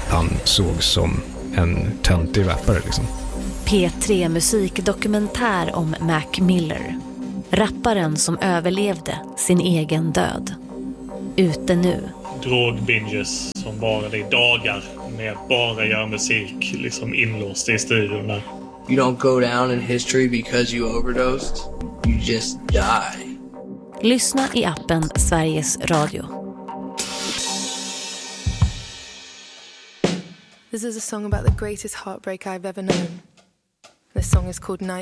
han såg som en töntig rappare liksom. P3 musikdokumentär om Mac Miller. Rapparen som överlevde sin egen död. Ute nu. Drogbinges som bara det dagar med bara göra musik liksom inlåst i studion där. You don't go down in history because you overdosed. You just die. Lyssna i appen Sveriges Radio. This is a song about the greatest heartbreak I've ever known. This song is called Night